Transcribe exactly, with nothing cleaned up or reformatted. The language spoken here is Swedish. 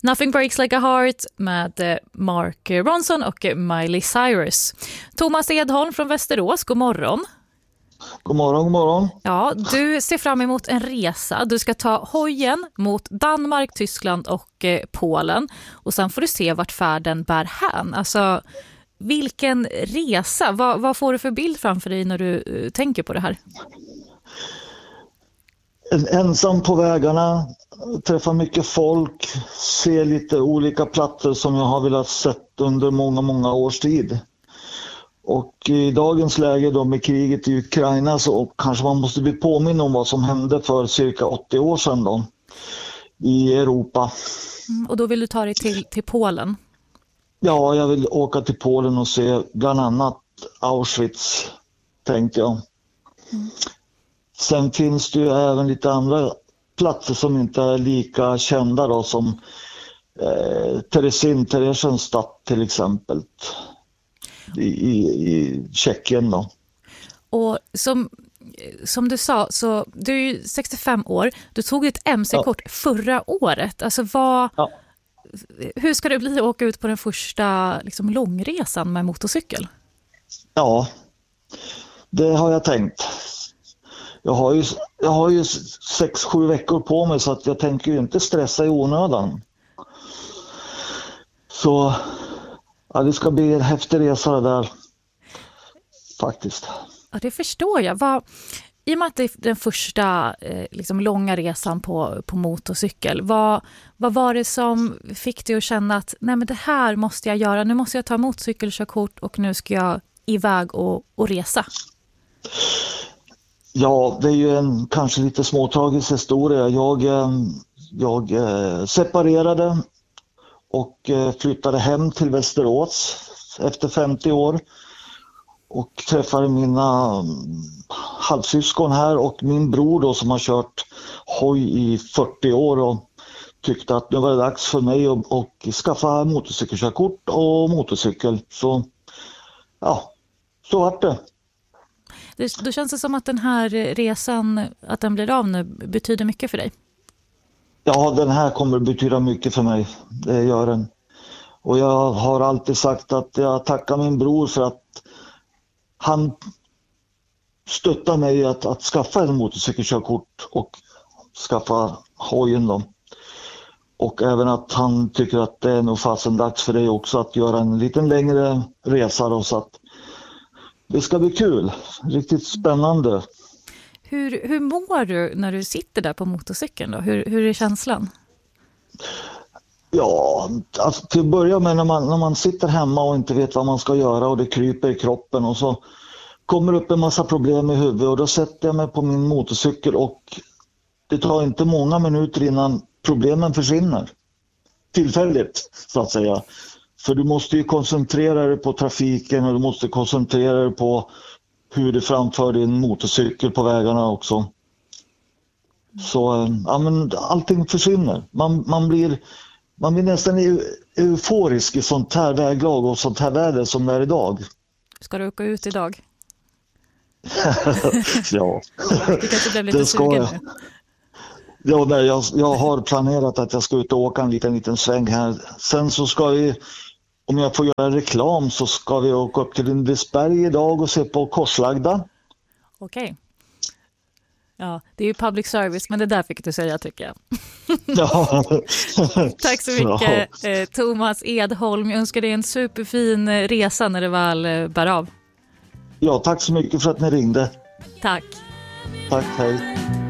Nothing Breaks Like a Heart med Mark Ronson och Miley Cyrus. Thomas Edholm från Västerås, god morgon. God morgon, god morgon. Ja, du ser fram emot en resa. Du ska ta hojen mot Danmark, Tyskland och Polen. Och sen får du se vart färden bär hän. Alltså, vilken resa? Vad, vad får du för bild framför dig när du uh, tänker på det här? En ensam på vägarna, träffa mycket folk, se lite olika platser som jag har velat sett under många, många års tid. Och i dagens läge då med kriget i Ukraina så kanske man måste bli påminn om vad som hände för cirka åttio år sedan då, i Europa. Mm, och då vill du ta dig till, till Polen? Ja, jag vill åka till Polen och se bland annat Auschwitz, tänkte jag. Mm. Sen finns det ju även lite andra platser som inte är lika kända då, som eh, Terezin, Theresienstadt till exempel. I, i, i Tjeckien då. Och som, som du sa, så du är ju sextiofem år. Du tog ett M C-kort ja. förra året. Alltså vad, ja. Hur ska det bli att åka ut på den första liksom, långresan med motorcykel? Ja, det har jag tänkt. Jag har ju, jag har ju sex, sju veckor på mig så att jag tänker ju inte stressa i onödan. Så ja, det ska bli en häftig resa där faktiskt. Ja, det förstår jag. Vad, i och med att det är den första eh, liksom, långa resan på, på motorcykel, vad, vad var det som fick dig att känna att nej, men det här måste jag göra, nu måste jag ta motorcykelkörkort och nu ska jag iväg och, och resa? Ja, det är ju en kanske lite småtragisk historia. Jag, jag separerade och flyttade hem till Västerås efter femtio år och träffade mina halvsyskon här och min bror då som har kört hoj i fyrtio år och tyckte att nu var det dags för mig att, att skaffa motorcykelkörkort och motorcykel. Så ja, så var det. Det, då känns det som att den här resan, att den blir av nu, betyder mycket för dig. Ja, den här kommer att betyda mycket för mig. Det gör den. Och jag har alltid sagt att jag tackar min bror för att han stöttar mig att, att skaffa en motorcykelkörkort och skaffa hojen då. Och även att han tycker att det är nog fasen dags för dig också att göra en liten längre resa då, så att det ska bli kul. Riktigt spännande. Hur, hur mår du när du sitter där på motorcykeln då? Hur, hur är känslan? Ja, alltså till att börja med när man, när man sitter hemma och inte vet vad man ska göra och det kryper i kroppen och så kommer upp en massa problem i huvudet och då sätter jag mig på min motorcykel och det tar inte många minuter innan problemen försvinner. Tillfälligt så att säga. För du måste ju koncentrera dig på trafiken och du måste koncentrera dig på hur du framför din motorcykel på vägarna också. Så ja, men allting försvinner. Man, man, blir, man blir nästan euforisk i sånt här väglag och sånt här väder som det är idag. Ska du åka ut idag? Ja. Du kanske blev lite sugen nu. Ja, nej, jag, jag har planerat att jag ska ut och åka en liten, liten sväng här. Sen så ska vi, om jag får göra reklam, så ska vi åka upp till Lindesberg idag och se på korslagda. Okej. Okay. Ja, det är ju public service, men det där fick du säga tycker jag. Ja. Tack så mycket ja. Thomas Edholm. Jag önskar dig en superfin resa när det väl bär av. Ja, tack så mycket för att ni ringde. Tack. Tack, hej.